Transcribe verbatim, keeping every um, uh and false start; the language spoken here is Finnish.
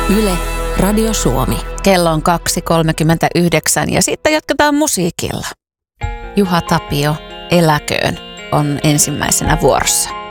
Yle, Radio Suomi. Kello on kaksi kolmekymmentäyhdeksän ja sitten jatketaan musiikilla. Juha Tapio, Eläköön on ensimmäisenä vuorossa.